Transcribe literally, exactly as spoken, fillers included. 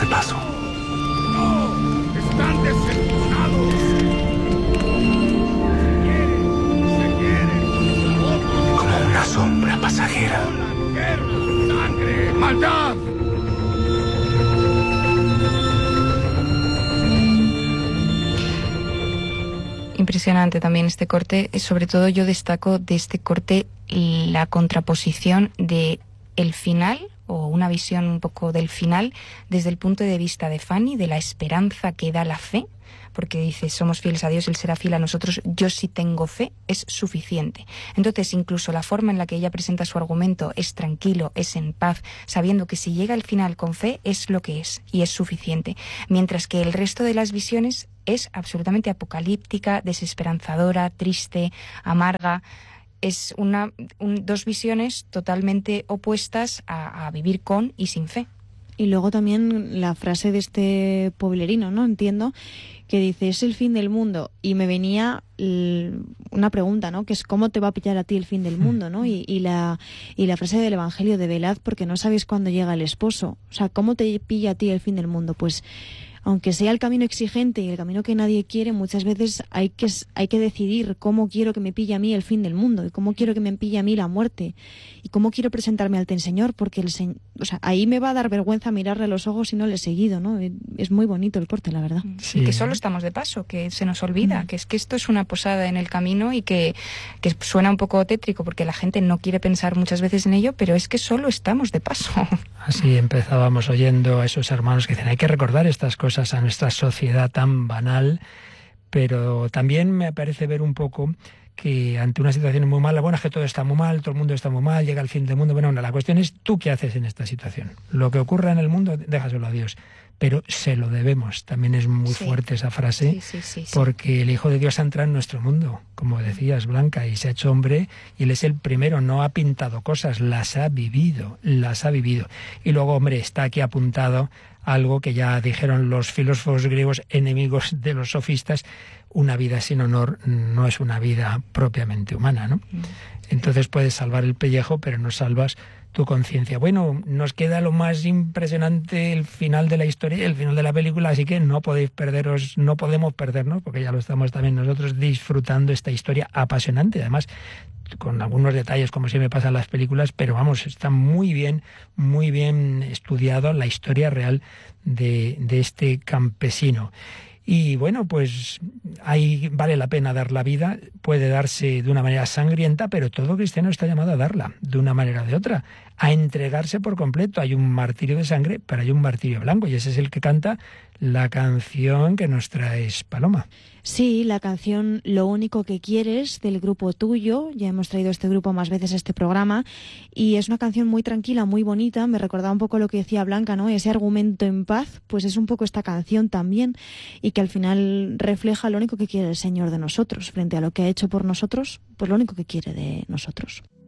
de paso. ¡No! ¡Están desentonados! Se quiere, se quiere. Como una sombra pasajera. ¡Guerra! ¡Sangre! ¡Maldad! Impresionante también este corte. Sobre todo yo destaco de este corte la contraposición de el final, o una visión un poco del final, desde el punto de vista de Fanny, de la esperanza que da la fe, porque dice, somos fieles a Dios, Él será fiel a nosotros, yo sí tengo fe, es suficiente. Entonces, incluso la forma en la que ella presenta su argumento es tranquilo, es en paz, sabiendo que si llega al final con fe, es lo que es, y es suficiente. Mientras que el resto de las visiones es absolutamente apocalíptica, desesperanzadora, triste, amarga. Es una un, dos visiones totalmente opuestas a, a vivir con y sin fe. Y luego también la frase de este pueblerino, ¿no? Entiendo, que dice, es el fin del mundo. Y me venía l- una pregunta, ¿no? Que es, ¿cómo te va a pillar a ti el fin del mundo, ¿no? Y, y, la, y la frase del Evangelio de velad porque no sabéis cuándo llega el esposo. O sea, ¿cómo te pilla a ti el fin del mundo? Pues, aunque sea el camino exigente y el camino que nadie quiere, muchas veces hay que, hay que decidir cómo quiero que me pille a mí el fin del mundo y cómo quiero que me pille a mí la muerte y cómo quiero presentarme ante el Señor, porque el Señor, o sea, ahí me va a dar vergüenza mirarle a los ojos si no le he seguido, ¿no? Es muy bonito el corte, la verdad. Sí. Y que solo estamos de paso, que se nos olvida, mm. que es que esto es una posada en el camino y que, que suena un poco tétrico porque la gente no quiere pensar muchas veces en ello, pero es que solo estamos de paso. Así empezábamos oyendo a esos hermanos que dicen, hay que recordar estas cosas a nuestra sociedad tan banal, pero también me parece ver un poco que ante una situación muy mala, bueno, es que todo está muy mal, todo el mundo está muy mal, llega el fin del mundo, bueno, no, la cuestión es tú qué haces en esta situación. Lo que ocurra en el mundo, déjaselo a Dios, pero se lo debemos. También es muy sí. fuerte esa frase, sí, sí, sí, sí. porque el Hijo de Dios ha entrado en nuestro mundo, como decías, Blanca, y se ha hecho hombre, y Él es el primero, no ha pintado cosas, las ha vivido, las ha vivido. Y luego, hombre, está aquí apuntado algo que ya dijeron los filósofos griegos, enemigos de los sofistas, una vida sin honor no es una vida propiamente humana, ¿no? Entonces puedes salvar el pellejo, pero no salvas tu conciencia. Bueno, nos queda lo más impresionante, el final de la historia, el final de la película, así que no podéis perderos, no podemos perdernos, porque ya lo estamos también nosotros disfrutando esta historia apasionante, además con algunos detalles como siempre pasa en las películas, pero vamos, está muy bien, muy bien estudiado la historia real de, de este campesino. Y bueno, pues ahí vale la pena dar la vida, puede darse de una manera sangrienta, pero todo cristiano está llamado a darla, de una manera o de otra, a entregarse por completo. Hay un martirio de sangre, pero hay un martirio blanco, y ese es el que canta la canción que nos traes, Paloma. Sí, la canción Lo único que quieres, del grupo Tuyo. Ya hemos traído este grupo más veces a este programa y es una canción muy tranquila, muy bonita. Me recordaba un poco lo que decía Blanca, ¿no? Ese argumento en paz, pues es un poco esta canción también, y que al final refleja lo único que quiere el Señor de nosotros frente a lo que ha hecho por nosotros, pues lo único que quiere de nosotros.